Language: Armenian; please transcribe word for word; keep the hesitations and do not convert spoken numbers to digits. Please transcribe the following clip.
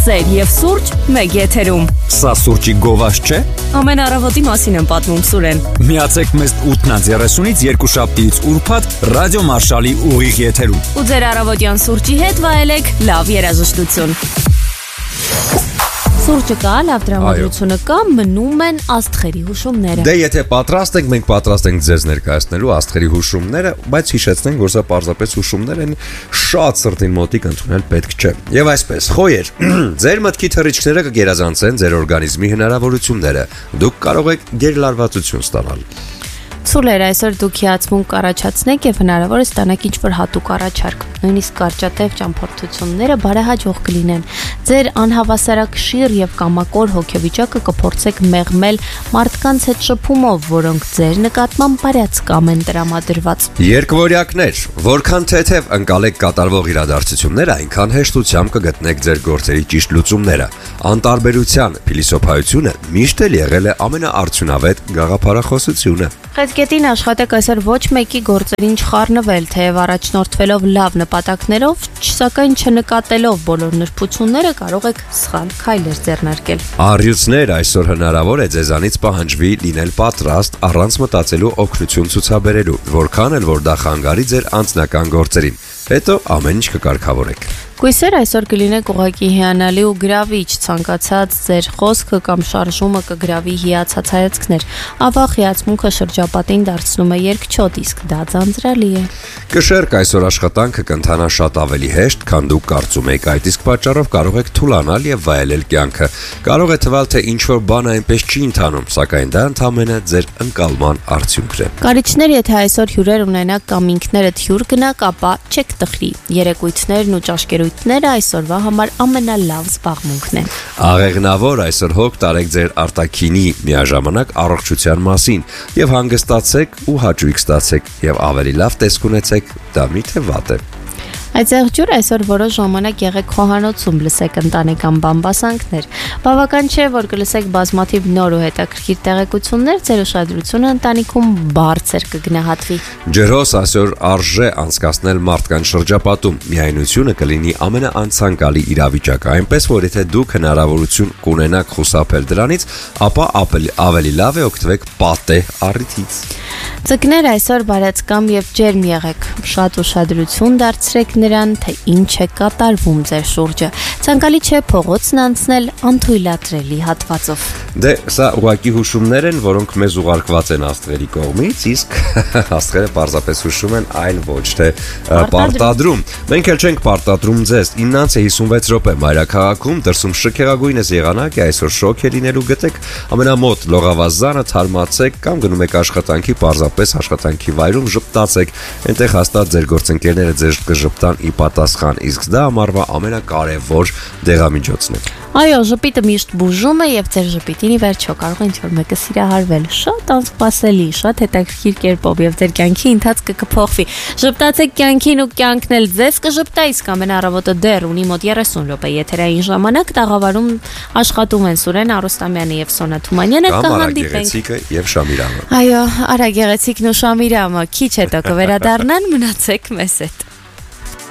Սեր և սուրճ մեկ եթերում։ Սա սուրճի գովազ չէ։ Ամեն առավոտի մասին եմ պատմում Սուրեն։ Միացեք մեզ ութից երեսունից երկուշաբթիից ուրբաթ Ռադիո Մարշալի ուղիղ եթերում։ Ու ձեր առավոտյան սուրճի հետ վայելեք լավ երաժշտություն։ Սուրճը կա, լավ դրամատրությունը կա, մնում են աստղերի հուշումները։ Դե եթե պատրաստ ենք, մենք պատրաստ ենք ձեզ ներկայացնելու աստղերի հուշումները, բայց հիշեցնենք, որ սա պարզապես հուշումներ են, շատ սրտին մոտիկ ընդունել պետք չէ։ Եվ այսպես, խոյեր, ձեր մտքի թռիչքները կգերազանցեն ձեր օրգանիզմի հնարավորությունները։ Դուք կարող եք գերլարվածություն ստանալ։ Սուրեր, այսօր դուք հիացմունք կառաջացնեք եւ հնարավոր է ստանաք ինչ-որ հատուկ առաջարկ։ Նույնիսկ կարճատև ճամփորդությունները բարեհաջող կլինեն։ Ձեր անհավասարակշիռ եւ կամակոր հոգեվիճակը կփորձեք մեղմել մարդկանց հետ շփումով, որոնք ձեր նկատմամբ բարյացկամ են տրամադրված։ Երկվորյակներ, որքան թեթև ընկալեք կատարվող իրադարձությունները, այնքան հեշտությամբ կգտնեք ձեր գործերի ճիշտ լուծումները։ Անտարբերության փիլիսոփայությունը միշտ էլ եղել է ամենաարդյունավետ գաղափարախոսությունը։ Խեցգետին աշխատեք այսօր ոչ մեկի գործերին չխառնվել, թեև առաջնորդվելով լավ նպատակներով, սակայն չնկատելով բոլոր նրբությունները կարող եք սխալ քայլեր ձեռնարկել։ Առյուծներ, այսօր հնարավոր է ձեզանից պահանջվի լինել պատրաստ առանց մտածելու օգնություն ցուցաբերելու, որքան էլ որ դա խանգարի ձեր անձնական գործերին։ Հետո ամեն ինչ կկարգավորեք։ Կույսեր, այսօր կլինեք ուղղակի հիանալի ու գրավիչ, ցանկացած ձեր խոսքը կամ շարժումը կգրավի հիացած հայացքներ։ Ավաղ հիացմունքը շրջապատին դարձնում է երկչոտ, իսկ դա ձանձրալի է։ Կշերք, այսօր աշխատանքը կընթանա շատ ավելի հեշտ, քան դուք կարծում եք, այդ իսկ պատճառով կարող եք թուլանալ եւ վայելել կյանքը։ Կարող է թվալ, թե ինչ-որ բան այնպես չի ընթանում, սակայն դա ընդհանրապես ձեր ընկալման արդյունքն է։ Կարիճներ, եթե այսօր հյուրեր ունենաք կամ ինքներդ հյուր գնաք, ապա չեք տխրի։ Երեկույթներն ու ճաշկերույթները այսօրվա համար ամենալավ զբաղմունքն են։ Աղեղնավոր, այսօր հոգ տարեք ձեր արտաքինի միաժամանակ առողջության մասին եւ հանգստացեք ու հաճույք ստացեք եւ ավելի լավ տեսք ունեցեք, դա միթե վատ է։ Այդտեղ ջուր այսօր որոշ ժամանակ եղեք խոհանոցում, լսեք ընտանեկան բամբասանքներ։ Բավական չէ, որ կլսեք բազմաթիվ նոր ու հետաքրքիր տեղեկություններ, ձեր ուշադրությունը ընտանիքում բարձր կգնահատվի։ Ջրոս, այսօր արժե անցկացնել մարդկան շրջապատում, միայնությունը կլինի ամենաանցանկալի իրավիճակը, այնպես որ եթե դուք հնարավորություն կունենաք խուսափել դրանից, ապա ավելի լավ է օգտվեք պատե առիթից։ Ձկներ, այսօր բարյացկամ եւ ջերմ եղեք, շատ ուշադրություն դարձրեք նրան, թե ինչ է կատարվում ձեր շուրջը։ Ցանկալի չէ փողոցն անցնել անթույլատրելի հատվածով։ Դե սա ուղղակի հուշումներ են, որոնք մեզ ուղարկված են աստղերի կողմից, իսկ աստղերը պարզապես հուշում են, այլ ոչ թե պարտադրում։ Մենք էլ չենք պարտադրում ձեզ։ իննից հիսունվեց րոպե մայրաքաղաքում դրսում շքեղագույնս եղանակ է, այսօր շոկ է լինելու, գտեք ամենամոտ լողավազանը, թարմացեք կամ գնում եք աշխատանքի, պարզապես աշխատանքի վայրում ժպտացեք, այնտեղ հաստատ ձեր գործընկերները ձեզ կժպտան ի պատասխան, իսկ դա ամառվա ամենակարևոր դեղամիջոցն է։ Այո, ժպիտը միշտ բուժում է եւ ձեր ժպիտին ի վերջո կարող է ինչ-որ մեկը սիրահարվել շատ անսպասելի, շատ հետաքրքիր կերպով եւ ձեր կյանքի ընթացքը կփոխվի։ Ժպտացեք կյանքին ու կյանքն էլ ձեզ կժպտա, իսկ ամեն առավոտը դեռ ունի մոտ երեսուն րոպե եթերային ժամանակ, տաղավարում աշխատում են Սուրեն Արուստամյանը եւ Սոնա Թումանյանը, կհանդիպենք։ Գեղեցիկը եւ Շամիրամը։ Այո, Արա Գեղեցիկն ու Շամիրամը քիչ հետո կվերադառնան, մնացեք մեզ հետ։